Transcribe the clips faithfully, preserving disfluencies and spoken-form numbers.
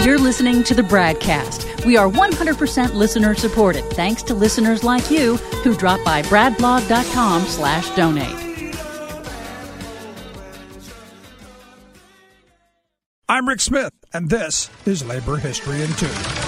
You're listening to the BradCast. We are one hundred percent listener supported, thanks to listeners like you who drop by bradblog.com slash donate. I'm Rick Smith, and this is Labor History in Two.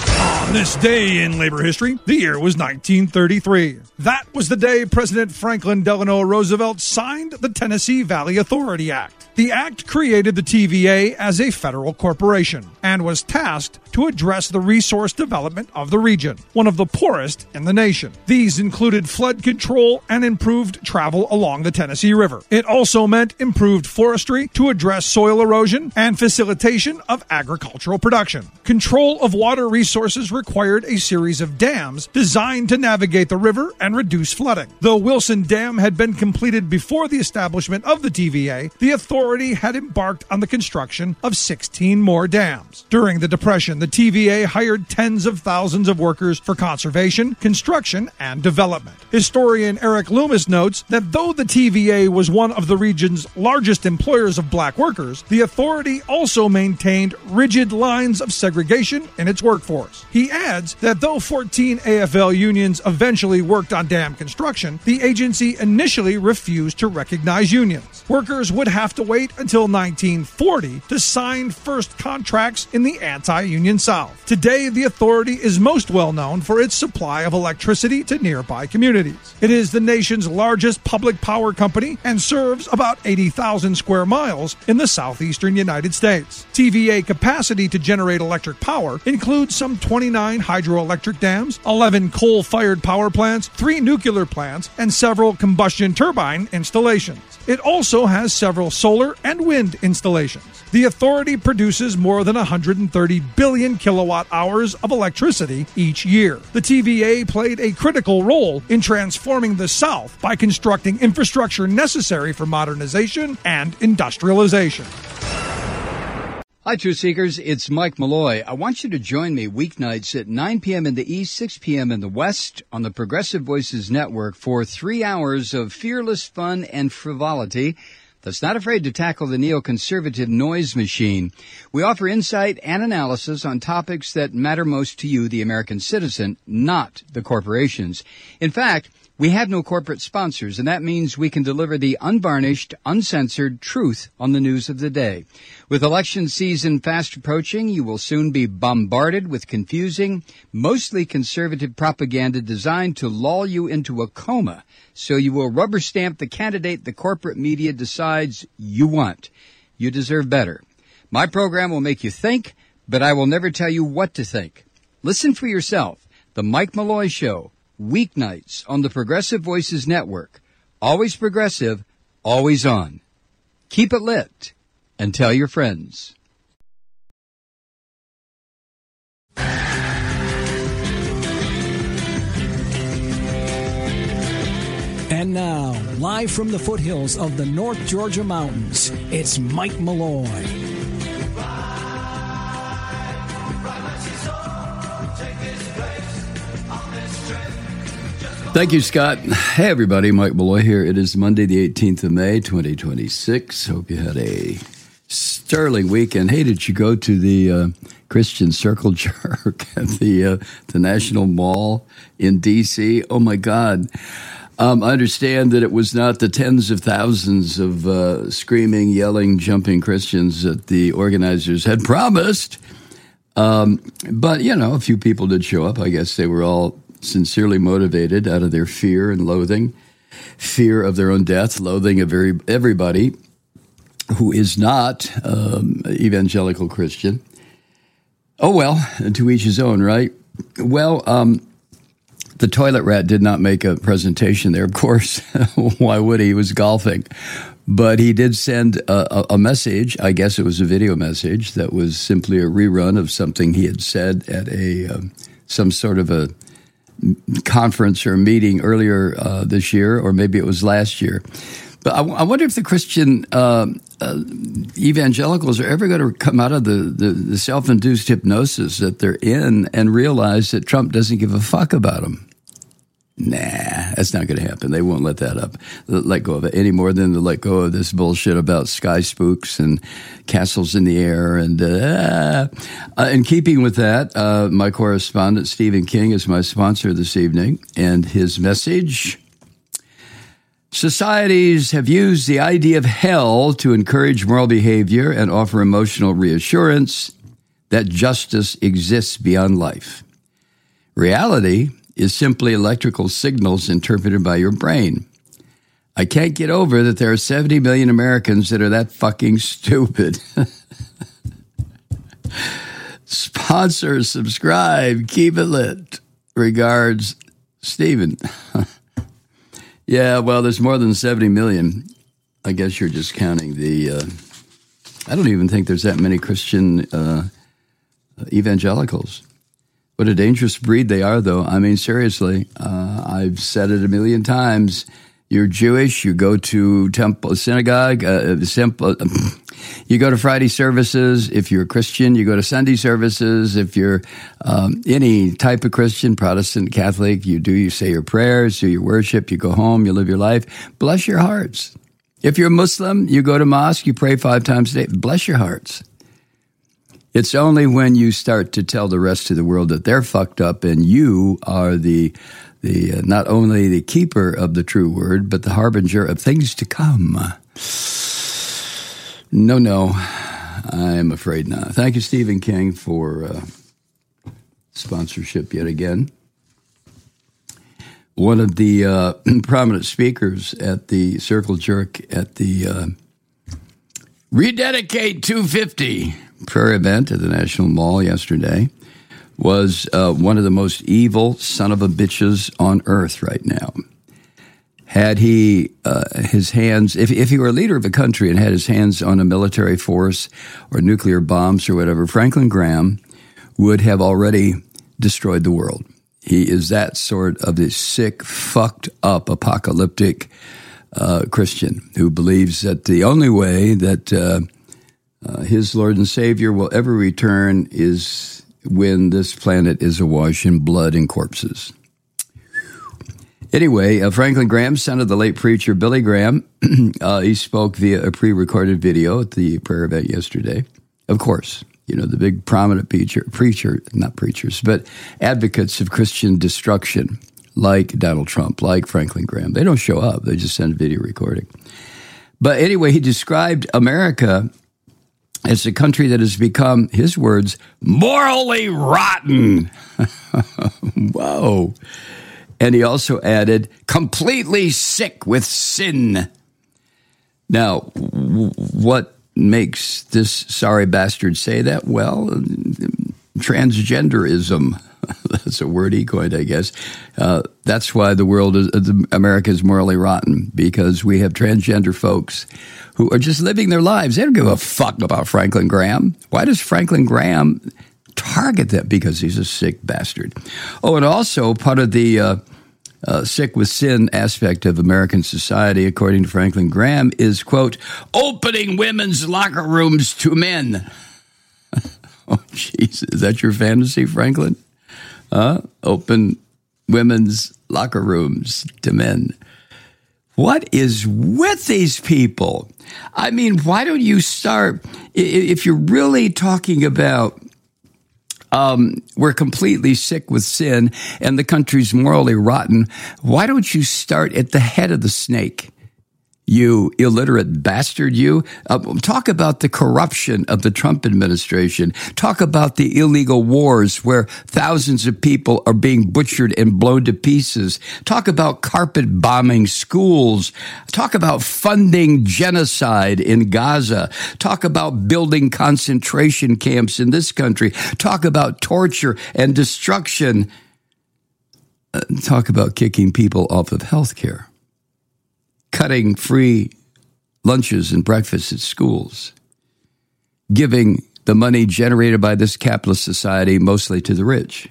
On this day in labor history, the year was nineteen thirty-three. That was the day President Franklin Delano Roosevelt signed the Tennessee Valley Authority Act. The act created the T V A as a federal corporation and was tasked to address the resource development of the region, one of the poorest in the nation. These included flood control and improved travel along the Tennessee River. It also meant improved forestry to address soil erosion and facilitation of agricultural production. Control of water resources required a series of dams designed to navigate the river and reduce flooding. Though Wilson Dam had been completed before the establishment of the T V A, the authority had embarked on the construction of sixteen more dams. During the Depression, the T V A hired tens of thousands of workers for conservation, construction, and development. Historian Eric Loomis notes that though the T V A was one of the region's largest employers of black workers, the authority also maintained rigid lines of segregation in its workforce. He adds that though fourteen A F L unions eventually worked on dam construction, the agency initially refused to recognize unions. Workers would have to wait until nineteen forty to sign first contracts in the anti-union South. Today, the authority is most well known for its supply of electricity to nearby communities. It is the nation's largest public power company and serves about eighty thousand square miles in the southeastern United States. T V A capacity to generate electric power includes some twenty-nine hydroelectric dams, eleven coal-fired power plants, three nuclear plants, and several combustion turbine installations. It also has several solar and wind installations. The authority produces more than one hundred thirty billion kilowatt hours of electricity each year. The T V A played a critical role in transforming the South by constructing infrastructure necessary for modernization and industrialization. Hi, Truth Seekers. It's Mike Malloy. I want you to join me weeknights at nine p.m. in the East, six p.m. in the West on the Progressive Voices Network for three hours of fearless fun and frivolity that's not afraid to tackle the neoconservative noise machine. We offer insight and analysis on topics that matter most to you, the American citizen, not the corporations. In fact, we have no corporate sponsors, and that means we can deliver the unvarnished, uncensored truth on the news of the day. With election season fast approaching, you will soon be bombarded with confusing, mostly conservative propaganda designed to lull you into a coma, so you will rubber stamp the candidate the corporate media decides you want. You deserve better. My program will make you think, but I will never tell you what to think. Listen for yourself. The Mike Malloy Show. Weeknights on the Progressive Voices Network. Always progressive, always on. Keep it lit and tell your friends. And now, live from the foothills of the North Georgia mountains, it's Mike Malloy. Thank you, Scott. Hey, everybody. Mike Malloy here. It is Monday, the eighteenth of May, twenty twenty-six. Hope you had a sterling weekend. Hey, did you go to the uh, Christian Circle Jerk at the, uh, the National Mall in D C? Oh, my God. Um, I understand that it was not the tens of thousands of uh, screaming, yelling, jumping Christians that the organizers had promised. Um, but, you know, a few people did show up. I guess they were all sincerely motivated out of their fear and loathing, fear of their own death, loathing of very, everybody who is not um, evangelical Christian. Oh, well, to each his own, right? Well, um, the toilet rat did not make a presentation there, of course. Why would he? He was golfing. But he did send a, a message, I guess it was a video message, that was simply a rerun of something he had said at a um, some sort of a conference or meeting earlier uh, this year, or maybe it was last year. But I, w- I wonder if the Christian uh, uh, evangelicals are ever going to come out of the, the, the self-induced hypnosis that they're in and realize that Trump doesn't give a fuck about them. Nah, that's not going to happen. They won't let that up, let go of it any more than to let go of this bullshit about sky spooks and castles in the air. And uh, uh, in keeping with that, uh, my correspondent, Stephen King, is my sponsor this evening. And his message: societies have used the idea of hell to encourage moral behavior and offer emotional reassurance that justice exists beyond life. Reality is simply electrical signals interpreted by your brain. I can't get over that there are seventy million Americans that are that fucking stupid. Sponsor, subscribe, keep it lit. Regards, Stephen. Yeah, well, there's more than seventy million. I guess you're just counting the, uh, I don't even think there's that many Christian uh, evangelicals. What a dangerous breed they are, though. I mean, seriously, uh, I've said it a million times. You're Jewish, you go to temple, synagogue, uh, simple, you go to Friday services. If you're a Christian, you go to Sunday services. If you're um, any type of Christian, Protestant, Catholic, you do, you say your prayers, do your worship, you go home, you live your life. Bless your hearts. If you're a Muslim, you go to mosque, you pray five times a day. Bless your hearts. It's only when you start to tell the rest of the world that they're fucked up and you are the the uh, not only the keeper of the true word, but the harbinger of things to come. No, no, I'm afraid not. Thank you, Stephen King, for uh, sponsorship yet again. One of the uh, prominent speakers at the Circle Jerk at the uh, Rededicate two fifty prayer event at the National Mall yesterday was uh, one of the most evil son of a bitches on earth right now. Had he uh, his hands, if, if he were a leader of a country and had his hands on a military force or nuclear bombs or whatever, Franklin Graham would have already destroyed the world. He is that sort of a sick, fucked up, apocalyptic uh, Christian who believes that the only way that uh, Uh, his Lord and Savior will ever return is when this planet is awash in blood and corpses. Anyway, uh, Franklin Graham, son of the late preacher Billy Graham, uh, he spoke via a pre-recorded video at the prayer event yesterday. Of course, you know, the big prominent preacher, preacher, not preachers, but advocates of Christian destruction, like Donald Trump, like Franklin Graham. They don't show up. They just send a video recording. But anyway, he described America as a country that has become, his words, morally rotten. Whoa. And he also added, completely sick with sin. Now, w- what makes this sorry bastard say that? Well, transgenderism. That's a word he coined, I guess. Uh, that's why the world is, uh, America is morally rotten, because we have transgender folks who are just living their lives. They don't give a fuck about Franklin Graham. Why does Franklin Graham target them? Because he's a sick bastard. Oh, and also part of the uh, uh, sick with sin aspect of American society, according to Franklin Graham, is, quote, opening women's locker rooms to men. Oh, jeez. Is that your fantasy, Franklin? Uh, open women's locker rooms to men. What is with these people? I mean, why don't you start, if you're really talking about um, we're completely sick with sin and the country's morally rotten, why don't you start at the head of the snake? You illiterate bastard, you. Uh, talk about the corruption of the Trump administration. Talk about the illegal wars where thousands of people are being butchered and blown to pieces. Talk about carpet bombing schools. Talk about funding genocide in Gaza. Talk about building concentration camps in this country. Talk about torture and destruction. Uh, talk about kicking people off of health care. Cutting free lunches and breakfasts at schools, giving the money generated by this capitalist society mostly to the rich.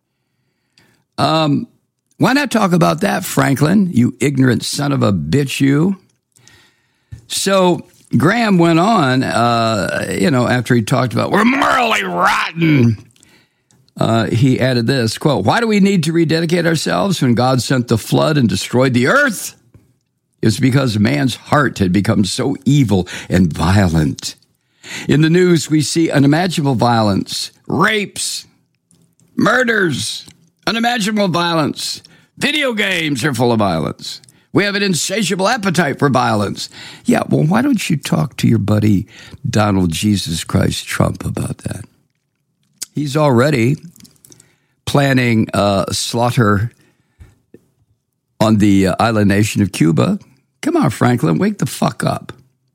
Um, why not talk about that, Franklin, you ignorant son of a bitch, you? So Graham went on, uh, you know, after he talked about, we're morally rotten. uh, he added this, quote, "Why do we need to rededicate ourselves when God sent the flood and destroyed the earth? It's because man's heart had become so evil and violent. In the news, we see unimaginable violence, rapes, murders, unimaginable violence. Video games are full of violence. We have an insatiable appetite for violence." Yeah, well, why don't you talk to your buddy Donald Jesus Christ Trump about that? He's already planning uh, slaughter on the uh, island nation of Cuba. Come on, Franklin, wake the fuck up.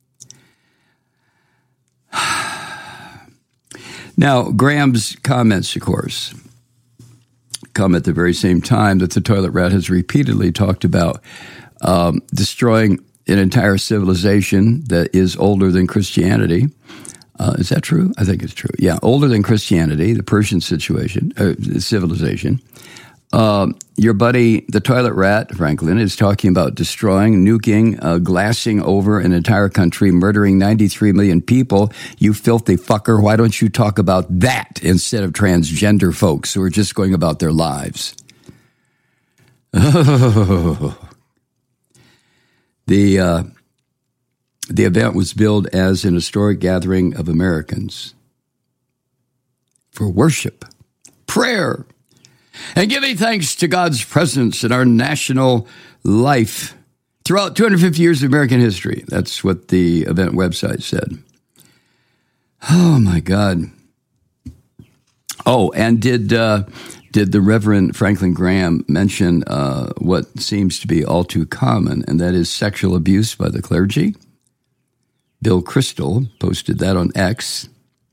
Now, Graham's comments, of course, come at the very same time that the toilet rat has repeatedly talked about um, destroying an entire civilization that is older than Christianity. Uh, is that true? I think it's true. Yeah, older than Christianity, the Persian situation, uh, civilization. Uh, your buddy, the toilet rat, Franklin, is talking about destroying, nuking, uh, glassing over an entire country, murdering ninety-three million people. You filthy fucker, why don't you talk about that instead of transgender folks who are just going about their lives? Oh. The, uh, the event was billed as an historic gathering of Americans for worship, prayer, and giving thanks to God's presence in our national life throughout two hundred fifty years of American history. That's what the event website said. Oh, my God. Oh, and did uh, did the Reverend Franklin Graham mention uh, what seems to be all too common, and that is sexual abuse by the clergy? Bill Kristol posted that on X.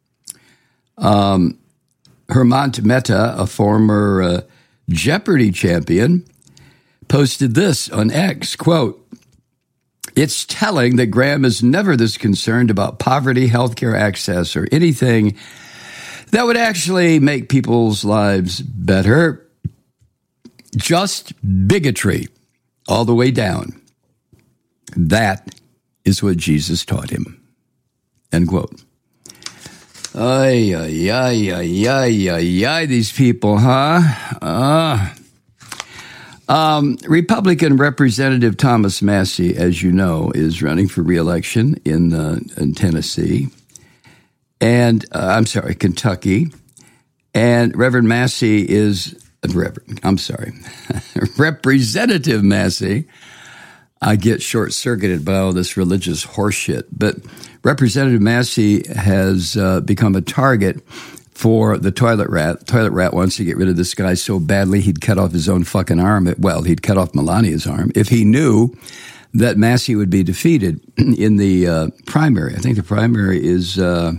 Um, Hermant Mehta, a former uh, Jeopardy champion, posted this on X, quote, "It's telling that Graham is never this concerned about poverty, healthcare access, or anything that would actually make people's lives better. Just bigotry all the way down. That is what Jesus taught him." End quote. Ay, ay, ay, ay, ay, ay, ay, these people, huh? Uh, um, Republican Representative Thomas Massie, as you know, is running for re-election in, uh, in Tennessee. And, uh, I'm sorry, Kentucky. And Reverend Massie is, uh, Reverend, I'm sorry, Representative Massie. I get short-circuited by all this religious horseshit. But Representative Massie has uh, become a target for the toilet rat. The toilet rat wants to get rid of this guy so badly he'd cut off his own fucking arm. Well, he'd cut off Melania's arm if he knew that Massie would be defeated in the uh, primary. I think the primary is, uh,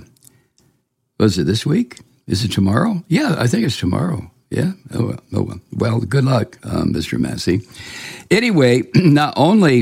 was it this week? Is it tomorrow? Yeah, I think it's tomorrow. Yeah? Oh, well. Oh, well. Well, good luck, um, Mister Massie. Anyway, not only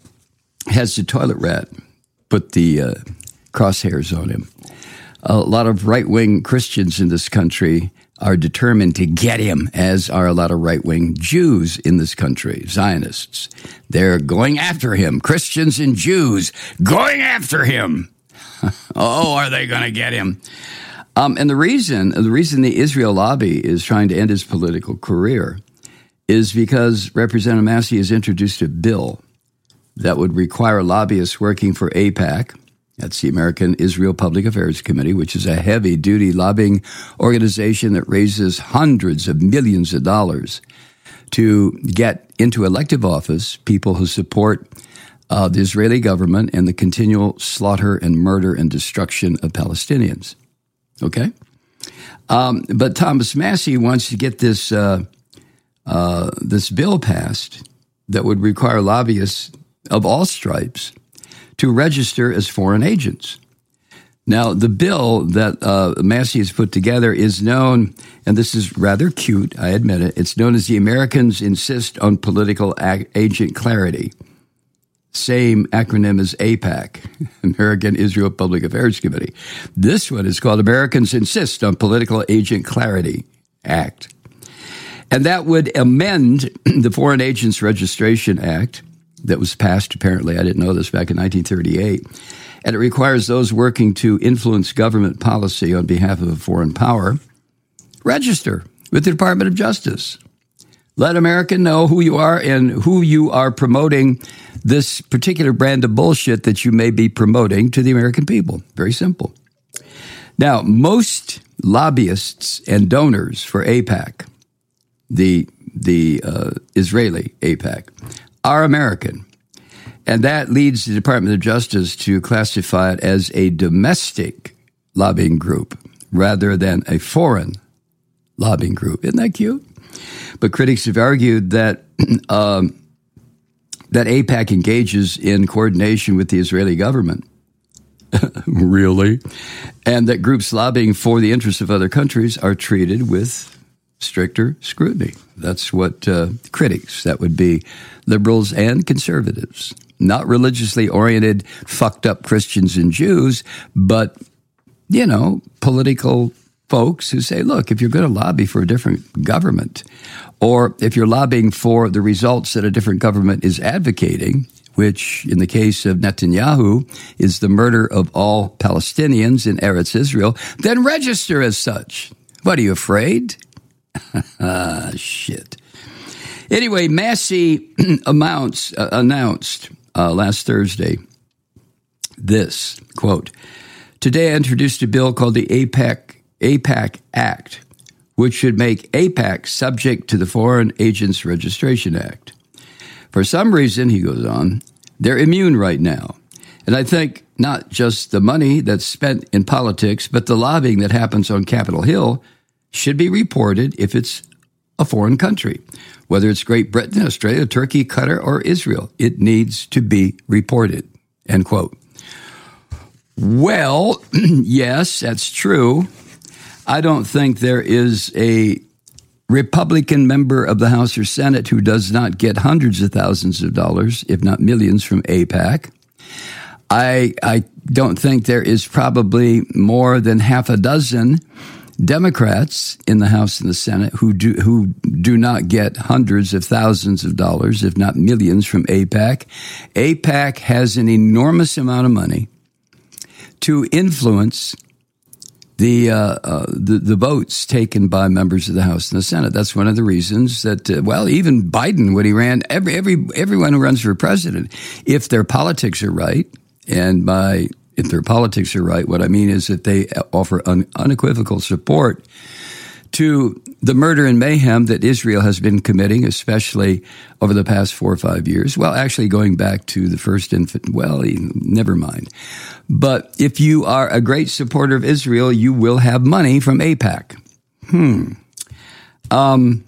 has the toilet rat put the uh, crosshairs on him, a lot of right-wing Christians in this country are determined to get him, as are a lot of right-wing Jews in this country, Zionists. They're going after him. Christians and Jews going after him. Oh, are they going to get him? Um, and the reason, the reason the Israel lobby is trying to end his political career is because Representative Massie has introduced a bill that would require lobbyists working for AIPAC, that's the American Israel Public Affairs Committee, which is a heavy-duty lobbying organization that raises hundreds of millions of dollars to get into elective office people who support uh, the Israeli government and the continual slaughter and murder and destruction of Palestinians. Okay? Um, but Thomas Massie wants to get this uh, uh, this bill passed that would require lobbyists of all stripes to register as foreign agents. Now, the bill that uh, Massie has put together is known, and this is rather cute, I admit it, it's known as the Americans Insist on Political Ag- Agent Clarity. Same acronym as AIPAC, American Israel Public Affairs Committee. This one is called Americans Insist on Political Agent Clarity Act. And that would amend the Foreign Agents Registration Act that was passed, apparently, I didn't know this, back in nineteen thirty-eight. And it requires those working to influence government policy on behalf of a foreign power, register with the Department of Justice. Let America know who you are and who you are promoting this particular brand of bullshit that you may be promoting to the American people. Very simple. Now, most lobbyists and donors for AIPAC, the the uh, Israeli AIPAC, are American. And that leads the Department of Justice to classify it as a domestic lobbying group rather than a foreign lobbying group. Isn't that cute? But critics have argued that um, that AIPAC engages in coordination with the Israeli government. Really? And that groups lobbying for the interests of other countries are treated with stricter scrutiny. That's what uh, critics, that would be liberals and conservatives, not religiously oriented, fucked up Christians and Jews, but, you know, political folks who say, look, if you're going to lobby for a different government, or if you're lobbying for the results that a different government is advocating, which in the case of Netanyahu is the murder of all Palestinians in Eretz Israel, then register as such. What, are you afraid? Ah, shit. Anyway, Massey amounts, uh, announced uh, last Thursday this, quote, today I introduced a bill called the AIPAC, AIPAC Act, which should make AIPAC subject to the Foreign Agents Registration Act. For some reason, he goes on, they're immune right now. And I think not just the money that's spent in politics, but the lobbying that happens on Capitol Hill should be reported if it's a foreign country, whether it's Great Britain, Australia, Turkey, Qatar, or Israel. It needs to be reported, end quote. Well, yes, that's true. I don't think there is a Republican member of the House or Senate who does not get hundreds of thousands of dollars, if not millions, from AIPAC. I, I don't think there is probably more than half a dozen Democrats in the House and the Senate who do who do not get hundreds of thousands of dollars, if not millions, from AIPAC. AIPAC has an enormous amount of money to influence the uh, uh, the, the votes taken by members of the House and the Senate. That's one of the reasons that, uh, well, even Biden, when he ran, every every everyone who runs for president, if their politics are right, and by if their politics are right, what I mean is that they offer un, unequivocal support to the murder and mayhem that Israel has been committing, especially over the past four or five years. Well, actually going back to the first infant, well, never mind. But if you are a great supporter of Israel, you will have money from AIPAC. Hmm. Um.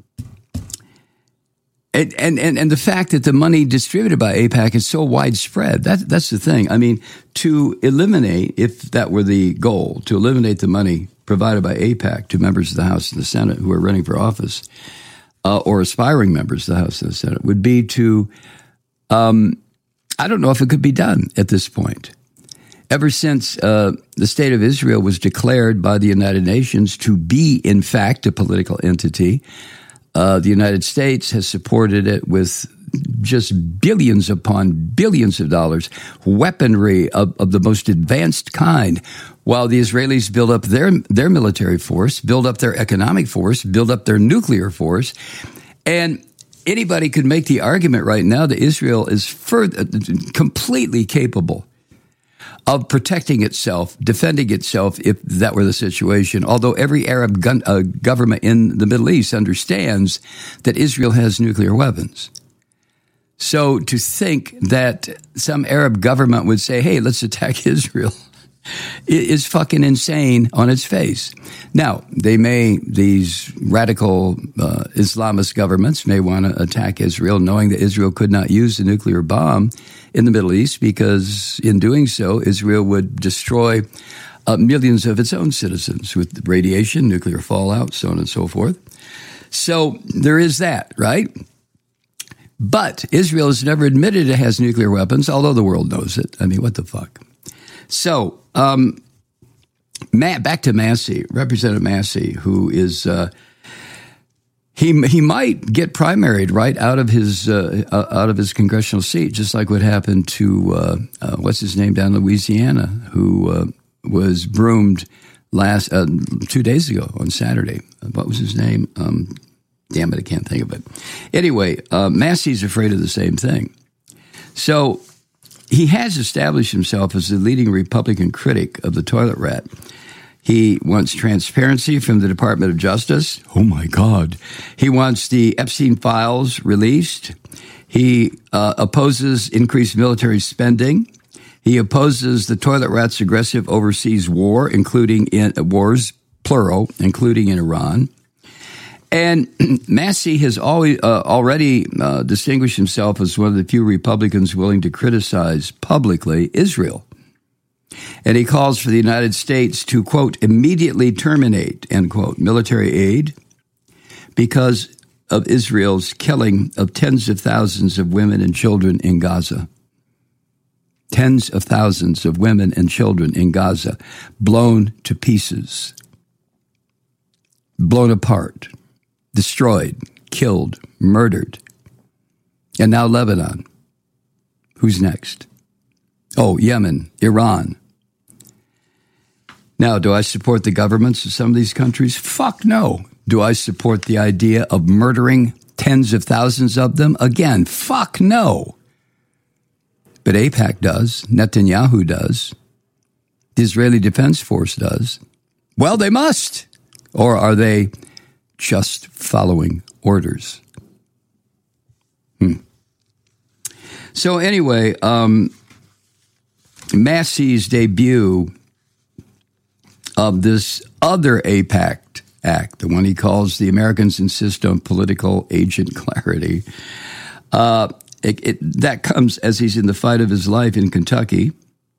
And, and, and the fact that the money distributed by AIPAC is so widespread, that, that's the thing. I mean, to eliminate, if that were the goal, to eliminate the money provided by AIPAC to members of the House and the Senate who are running for office, uh, or aspiring members of the House and the Senate, would be to, um, I don't know if it could be done at this point. Ever since uh, the State of Israel was declared by the United Nations to be, in fact, a political entity, Uh, the United States has supported it with just billions upon billions of dollars, weaponry of, of the most advanced kind, while the Israelis build up their, their military force, build up their economic force, build up their nuclear force. And anybody could make the argument right now that Israel is further, completely capable of protecting itself, defending itself, if that were the situation. Although every Arab gun, uh, government in the Middle East understands that Israel has nuclear weapons. So to think that some Arab government would say, hey, let's attack Israel is fucking insane on its face. Now, they may, these radical uh, Islamist governments may want to attack Israel, knowing that Israel could not use the nuclear bomb in the Middle East, because in doing so, Israel would destroy uh, millions of its own citizens with radiation, nuclear fallout, so on and so forth. So there is that, right? But Israel has never admitted it has nuclear weapons, although the world knows it. I mean, what the fuck? So, um, Matt, back to Massey, Representative Massey, who is, uh, he he might get primaried right out of his uh, out of his congressional seat, just like what happened to uh, uh, what's his name down in Louisiana, who uh, was broomed last uh, two days ago on Saturday. What was his name? Um, damn it, I can't think of it. Anyway, uh, Massey's afraid of the same thing. So he has established himself as the leading Republican critic of the toilet rat. He wants transparency from the Department of Justice. Oh, my God. He wants the Epstein files released. He uh, opposes increased military spending. He opposes the toilet rat's aggressive overseas war, including in uh, wars, plural, including in Iran. And Massey has always, uh, already uh, distinguished himself as one of the few Republicans willing to criticize publicly Israel. And he calls for the United States to, quote, immediately terminate, end quote, military aid because of Israel's killing of tens of thousands of women and children in Gaza. Tens of thousands of women and children in Gaza blown to pieces, blown apart, destroyed, killed, murdered. And now Lebanon. Who's next? Oh, Yemen, Iran. Now, do I support the governments of some of these countries? Fuck no. Do I support the idea of murdering tens of thousands of them? Again, fuck no. But AIPAC does. Netanyahu does. The Israeli Defense Force does. Well, they must. Or are they just following orders? Hmm. So anyway, um, Massey's debut of this other AIPAC act, the one he calls the Americans Insist on Political Agent Clarity, uh, it, it, that comes as he's in the fight of his life in Kentucky,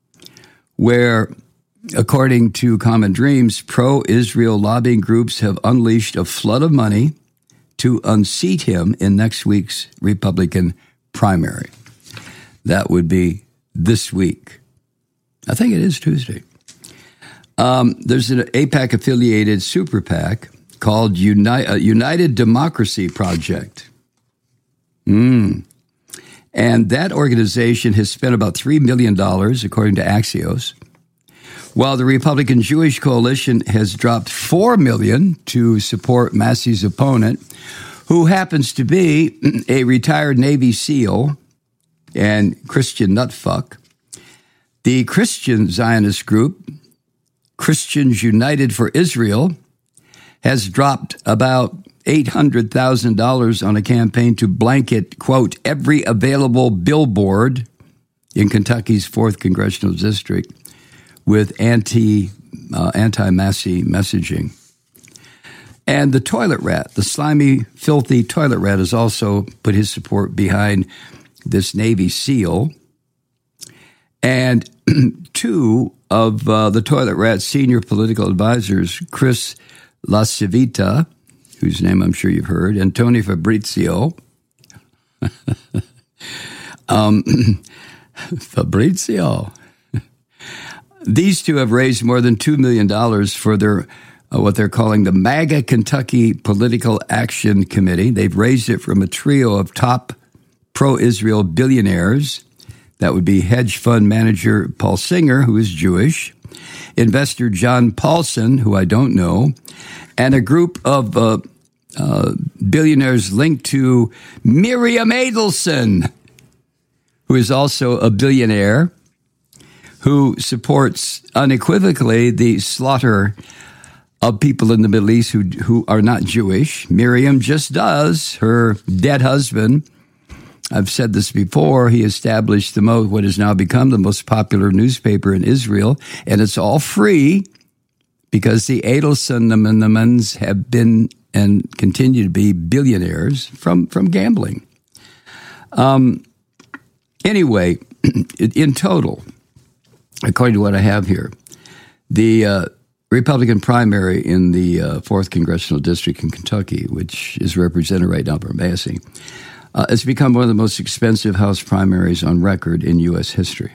where, according to Common Dreams, pro-Israel lobbying groups have unleashed a flood of money to unseat him in next week's Republican primary. That would be this week. I think it is Tuesday. Um, there's an AIPAC-affiliated super PAC called Uni- uh, United Democracy Project. Mm. And that organization has spent about three million dollars, according to Axios, while the Republican Jewish Coalition has dropped four million dollars to support Massey's opponent, who happens to be a retired Navy SEAL and Christian nutfuck. The Christian Zionist group, Christians United for Israel, has dropped about eight hundred thousand dollars on a campaign to blanket, quote, every available billboard in Kentucky's fourth Congressional District with anti, uh, anti-Massey messaging. And the toilet rat, the slimy, filthy toilet rat, has also put his support behind this Navy SEAL. And two of uh, the toilet rat's senior political advisors, Chris LaCivita, whose name I'm sure you've heard, and Tony Fabrizio. um, Fabrizio. These two have raised more than two million dollars for their uh, what they're calling the MAGA Kentucky Political Action Committee. They've raised it from a trio of top pro-Israel billionaires. That would be hedge fund manager Paul Singer, who is Jewish, investor John Paulson, who I don't know, and a group of uh, uh, billionaires linked to Miriam Adelson, who is also a billionaire, who supports unequivocally the slaughter of people in the Middle East who who are not Jewish. Miriam just does. Her dead husband, I've said this before, he established the most, what has now become the most popular newspaper in Israel, and it's all free because the Adelson have been and continue to be billionaires from, from gambling. Um. Anyway, in total, according to what I have here, the uh, Republican primary in the uh, fourth Congressional District in Kentucky, which is represented right now by Massey, Uh, it's become one of the most expensive House primaries on record in U S history.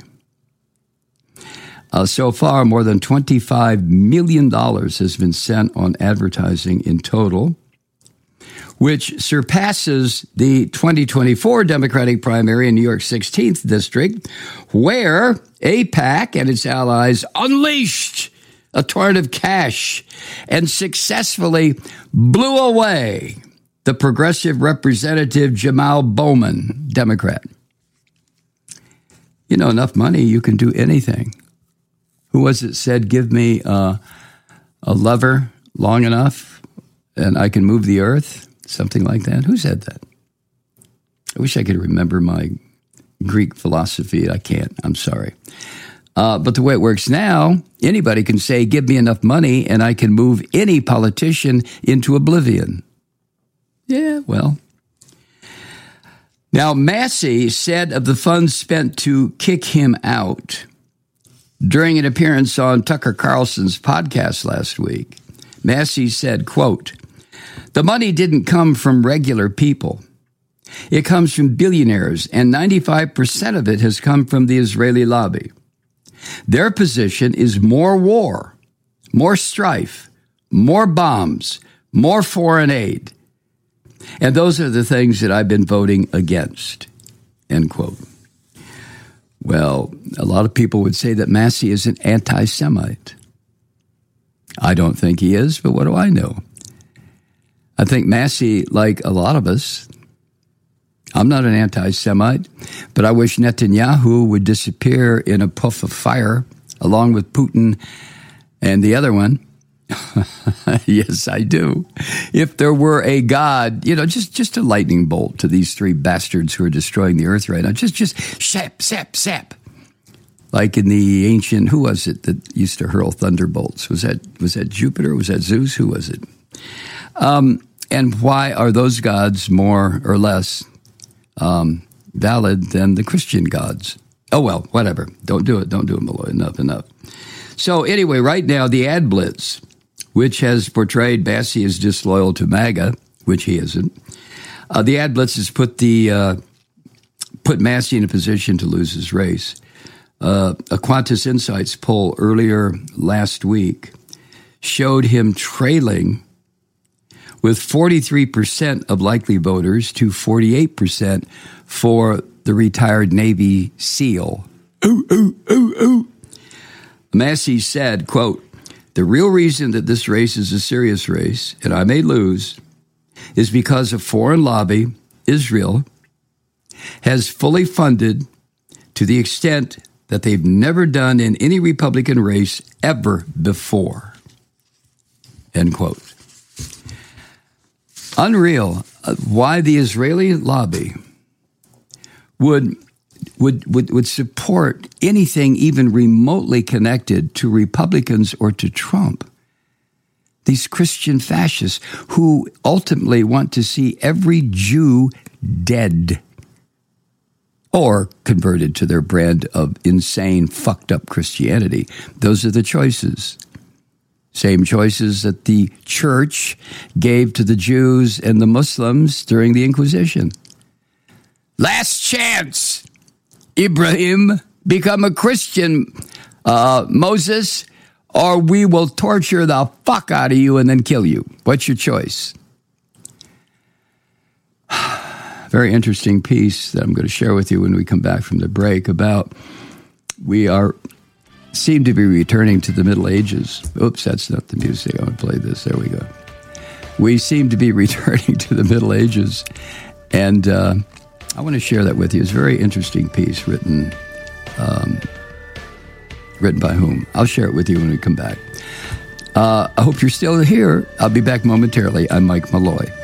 Uh, so far, more than twenty-five million dollars has been spent on advertising in total, which surpasses the twenty twenty-four Democratic primary in New York's sixteenth District, where AIPAC and its allies unleashed a torrent of cash, and successfully blew away the progressive representative Jamal Bowman, Democrat. You know, enough money, you can do anything. Who was it said, give me uh, a lever long enough and I can move the earth? Something like that. Who said that? I wish I could remember my Greek philosophy. I can't. I'm sorry. Uh, but the way it works now, anybody can say, give me enough money and I can move any politician into oblivion. Yeah, well. Now, Massey said of the funds spent to kick him out during an appearance on Tucker Carlson's podcast last week, Massey said, quote, the money didn't come from regular people. It comes from billionaires, and ninety-five percent of it has come from the Israeli lobby. Their position is more war, more strife, more bombs, more foreign aid. And those are the things that I've been voting against, end quote. Well, a lot of people would say that Massey is an anti-Semite. I don't think he is, but what do I know? I think Massey, like a lot of us, I'm not an anti-Semite, but I wish Netanyahu would disappear in a puff of fire, along with Putin and the other one. Yes, I do. If there were a God, you know, just, just a lightning bolt to these three bastards who are destroying the earth right now. Just, just sap, sap, sap. Like in the ancient, who was it that used to hurl thunderbolts? Was that, was that Jupiter? Was that Zeus? Who was it? Um, and why are those gods more or less um, valid than the Christian gods? Oh, well, whatever. Don't do it. Don't do it, Malloy. Enough, enough. So anyway, right now, the ad blitz, which has portrayed Massey as disloyal to MAGA, which he isn't. Uh, the ad blitz has put the uh, put Massey in a position to lose his race. Uh, a Qantas Insights poll earlier last week showed him trailing with forty-three percent of likely voters to forty-eight percent for the retired Navy SEAL. Ooh, ooh, ooh, ooh. Massey said, quote, the real reason that this race is a serious race, and I may lose, is because a foreign lobby, Israel, has fully funded to the extent that they've never done in any Republican race ever before. End quote. Unreal uh, why the Israeli lobby would Would, would would support anything even remotely connected to Republicans or to Trump. These Christian fascists who ultimately want to see every Jew dead or converted to their brand of insane, fucked up Christianity. Those are the choices. Same choices that the church gave to the Jews and the Muslims during the Inquisition. Last chance. Ibrahim, become a Christian, uh, Moses, or we will torture the fuck out of you and then kill you. What's your choice? Very interesting piece that I'm going to share with you when we come back from the break about we are seem to be returning to the Middle Ages. Oops, that's not the music. I want to play this. There we go. We seem to be returning to the Middle Ages, and uh, I want to share that with you. It's a very interesting piece written um, written by whom? I'll share it with you when we come back. Uh, I hope you're still here. I'll be back momentarily. I'm Mike Malloy.